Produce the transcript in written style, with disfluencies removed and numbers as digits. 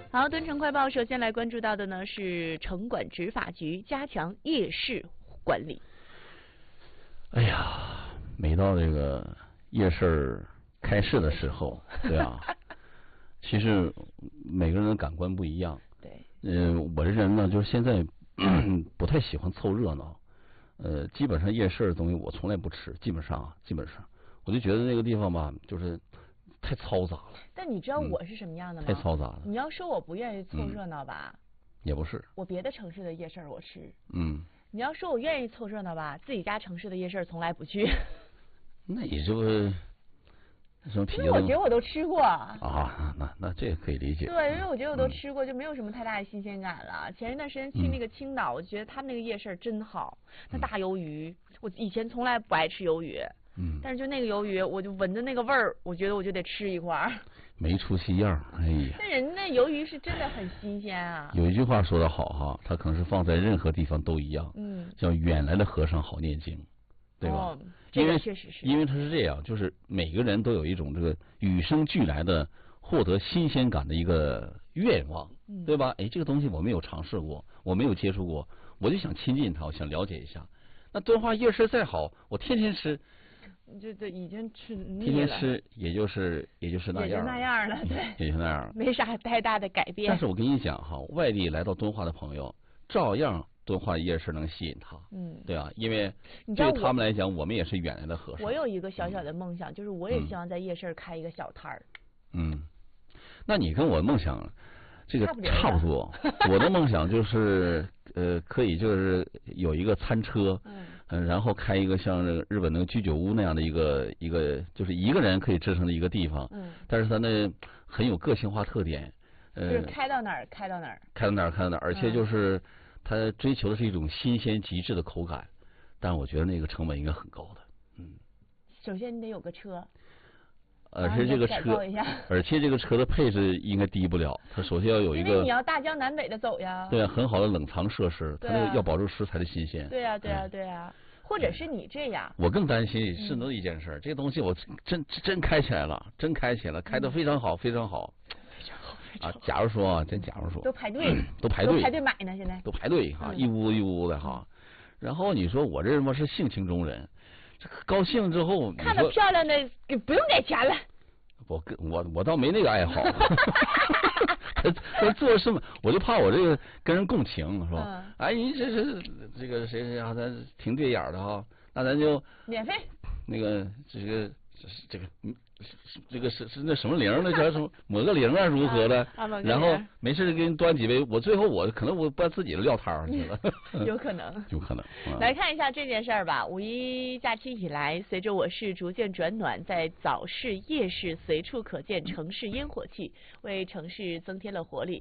好，敦城快报首先来关注到的呢是城管执法局加强夜市管理。 哎呀，每到这个夜市开市的时候，对啊，其实每个人的感官不一样。 对。 我这人呢，就是现在不太喜欢凑热闹。基本上夜市的东西我从来不吃，基本上，我就觉得那个地方吧，就是太嘈杂了。 但你知道我是什么样的吗？ 太嘈杂了。 你要说我不愿意凑热闹吧， 也不是。 我别的城市的夜市我吃。 你要说我愿意凑热闹吧，自己家城市的夜市从来不去。 那也就是什么？ 因为我觉得我都吃过啊，那这个可以理解。 对，因为我觉得我都吃过，就没有什么太大的新鲜感了。前一段时间去那个青岛，我觉得他们那个夜市真好，那大鱿鱼，我以前从来不爱吃鱿鱼。但是就那个鱿鱼，我就闻着那个味儿，我觉得我就得吃一块。 没出息样，哎呀！ 那人那鱿鱼是真的很新鲜啊。 有一句话说得好哈，它可能是放在任何地方都一样。叫远来的和尚好念经，对吧？ 这个确实是。 因为它是这样，就是每个人都有一种这个与生俱来的获得新鲜感的一个愿望，对吧？哎，这个东西我没有尝试过，我没有接触过，我就想亲近它，我想了解一下。那敦化夜市再好，我天天吃。 这已经吃腻了。 天天吃，也就是那样。 也就那样了，对。 也就那样， 没啥太大的改变。 但是我跟你讲哈，外地来到敦化的朋友，照样敦化夜市能吸引他。对啊，因为对他们来讲，我们也是远来的和尚。 我有一个小小的梦想，就是我也希望在夜市开一个小摊儿。 那你跟我梦想这个差不多。我的梦想就是可以就是有一个餐车。然后开一个像这个日本那个居酒屋那样的一个就是一个人可以支撑的一个地方。但是它那很有个性化特点。 就是开到哪儿， 而且就是它追求的是一种新鲜极致的口感，但我觉得那个成本应该很高的。 首先你得有个车。 而且这个车的配置应该低不了，它首先要有一个。 因为你要大江南北的走呀。 对啊，很好的冷藏设施，它那个要保证食材的新鲜。 对啊。或者是你这样。 我更担心是那一件事，这个东西我真开起来了，开得非常好。啊，假如说都排队买呢，现在都排队哈，一屋的哈。然后你说我这他妈是性情中人。高兴之后， 看到漂亮的不用给钱了。 我倒没那个爱好。他做什么，我就怕我这个跟人共情，是吧？哎，你这个谁啊，咱挺对眼的哈，那咱就免费。 那个这个是那什么铃那叫什么抹个铃啊如何的？然后没事给你端几杯，最后我可能我把自己的撂摊上去了。 有可能。来看一下这件事儿吧。五一假期以来，随着我市逐渐转暖，在早市夜市随处可见城市烟火气，为城市增添了活力。